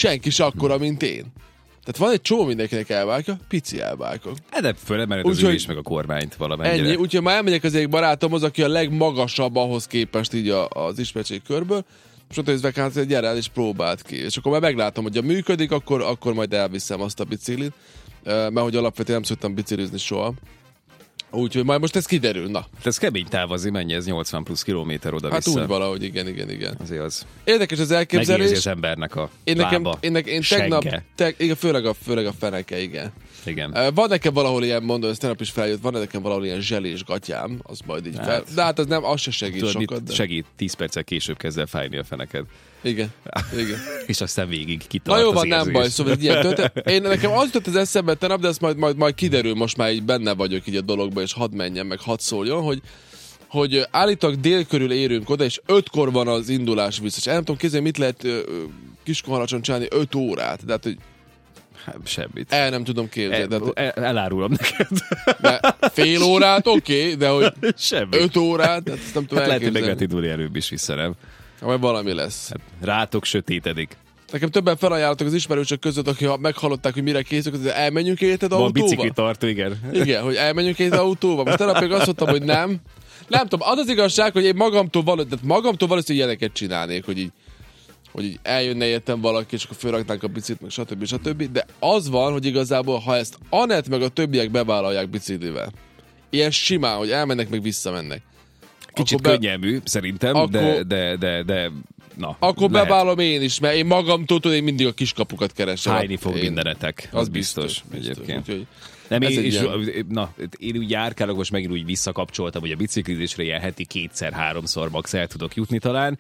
senki se akkora, mint én. Tehát van egy csomó mindenkinek elbájka, pici elbájkok. De fölemeled az ülés meg a kormányt valamennyire. Ennyi, úgyhogy már elmegyek az egyik barátomhoz, aki a legmagasabb ahhoz képest így az ismertség körből, és ott nézve, hát gyere el és próbáld ki. És akkor már meglátom, hogy ha működik, akkor majd elviszem azt a biciklit, mert hogy alapvetően nem szoktam biciklizni soha. Úgyhogy majd most ez kiderül, na. Ez kemény távozni, mennyi ez 80 plusz kilométer oda-vissza? Hát úgy valahogy, igen. Azért az. Érdekes az elképzelés. Megérzi az embernek a lába, én tegnap, igen, főleg a feneke, igen. Van nekem valahol ilyen, mondom, ez tegnap is feljött, van nekem valahol ilyen zselés gatyám, az majd így fel. De hát az nem, az se segít tudod, sokat. De... Segít, 10 perccel később kezd el fájni a feneked. Igen. És aztán végig kitart. Na jó van, nem baj, szóval ilyen történet. Nekem az jutott az eszembe tegnap, de ezt majd kiderül, most már így benne vagyok így a dologban, és hadd menjen, meg hadd szóljon, hogy állítólag dél körül érünk oda, és 5-kor van az indulás vissza. És el nem tudom képzelni, mit lehet Kiskunhalacson csinálni 5 órát. De hát, hogy semmit. El nem tudom képzelni. Elárulom neked. Fél órát, oké, de hogy semmi. 5 órát, hát ezt nem tudom lehet, hogy meg lehet indulni előbb is vissza, nem? Majd valami lesz. Hát, rátok sötétedik. Nekem többen felajánlottak az ismerősök között, akik meghallották, hogy mire készülök, hogy elmenjünk érted autóval. Van biciklitartó, igen. Igen, hogy elmenjünk érted autóval. Most tegnap még azt mondtam, hogy nem. Nem tudom, az igazság, hogy én magamtól valószínűleg ilyeneket csinálnék, hogy így eljönne értem valaki, és akkor fölraknánk a biciklit, meg stb. De az van, hogy igazából, ha ezt Anett meg a többiek bevállalják biciklivel, ilyen simán, hogy elmennek, meg visszamennek. Kicsit könnyelmű, szerintem, de na. Akkor bevállalom én is, mert én magamtól én mindig a kiskapukat keresem. Hájni fog mindenetek, az biztos egyébként. Úgyhogy nem, én úgy járkálok, most megint úgy visszakapcsoltam, hogy a biciklizésre ilyen heti 2-3-szor max el tudok jutni talán,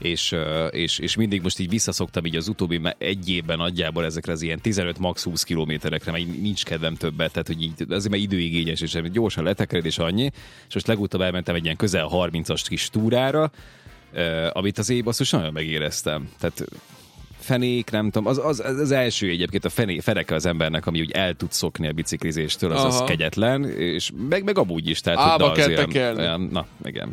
és mindig most így visszaszoktam így az utóbbi egy évben nagyjából ezekre az ilyen 15 max 20 kilométerekre, mert nincs kedvem többet, tehát hogy így, azért már időigényes, és gyorsan letekered, és annyi, és most legutóbb elmentem egy ilyen közel 30-as kis túrára, amit az év basszus nagyon megéreztem. Tehát fenék, nem tudom, az első egyébként a feneke az embernek, ami úgy el tud szokni a biciklizéstől, az kegyetlen, és meg amúgy is. Tehát, ába kell tekerni. Na, igen.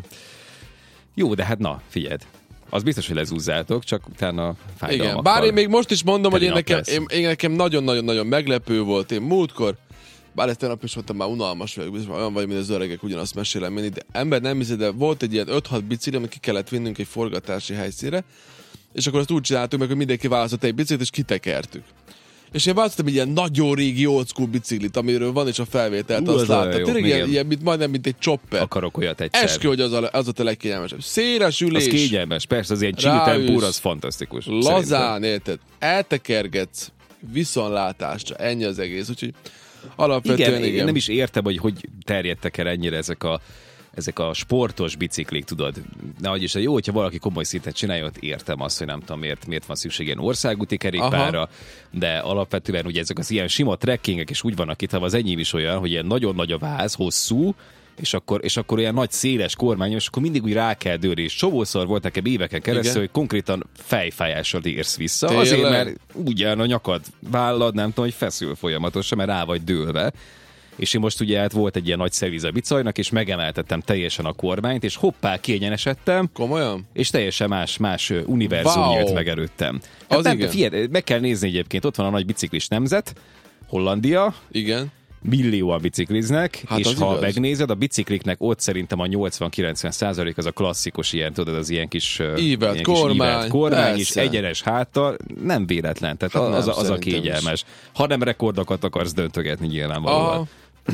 Jó, de hát na, figyeld. Az biztos, hogy lezúzzátok, csak utána fájdalmakkal. Igen, bár én még most is mondom, hogy én nekem nagyon-nagyon-nagyon meglepő volt. Én múltkor, bár ezt tegnap is voltam, már unalmas vagyok, olyan vagy, mint az öregek, ugyanazt mesélem mindig, de ember nem hiszi, de volt egy ilyen 5-6 bicikli, amit ki kellett vinnünk egy forgatási helyszínre, és akkor azt úgy csináltuk meg, hogy mindenki választott egy biciklit, és kitekertük. És én választottam egy ilyen nagyon régi old school biciklit, amiről van is a felvételt, azt láttad. Tényleg ilyen majdnem, mint egy chopper. Akarok olyat egyszer. Eskü, hogy az a legkényelmesebb. Széles ülés. Az kényelmes, persze, az ilyen chill tempúr, az fantasztikus. Lazán, érted? Eltekergetsz viszontlátásra, ennyi az egész. Úgyhogy alapvetően igen. Én nem is értem, hogy terjedtek el ennyire ezek a sportos biciklik, tudod. Nehogy is, jó, hogyha valaki komoly szinten csinálja, ott értem azt, hogy nem tudom miért van szükség ilyen országúti kerékpárra, de alapvetően ugye ezek az ilyen sima trekkingek is úgy vannak itt, az enyém is olyan, hogy ilyen nagyon nagy a váz, hosszú, és akkor olyan nagy széles kormányos, és akkor mindig úgy rá kell dőlni, és csomószor volt nekem éveken keresztül, hogy konkrétan fejfájással érsz vissza. Tényleg? Azért, mert ugyan a nyakad, vállad, nem tudom, hogy feszül folyamatosan, mert rá vagy dőlve. És én most ugye volt egy ilyen nagy szerviz a bicajnak, és megemeltettem teljesen a kormányt, és hoppá, kiegyenesedtem. Komolyan? És teljesen más univerzum nyílt meg előttem. Hát nem, figyelj, meg kell nézni egyébként, ott van a nagy biciklis nemzet, Hollandia. Igen. Millióan bicikliznek, hát és ha igaz. megnézed, a bicikliknek ott szerintem a 80-90% az a klasszikus ilyen, tudod, az ilyen kis ívelt kormány és egyenes háttal, nem véletlen, tehát hát az a kényelmes. Ha nem rekordokat akarsz döntögetni nyilvánvalóan.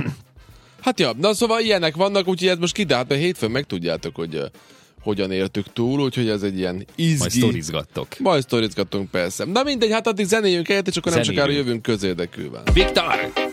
Hát ja, na szóval ilyenek vannak, úgyhogy ez most kidált, mert hétfőn megtudjátok, hogy hogyan éltük túl, úgyhogy ez egy ilyen izgi. Majd sztorizgattunk persze. Na mindegy, hát addig zenéljünk egyet, és akkor nem sokára jövünk közérdekűvel. Viktor!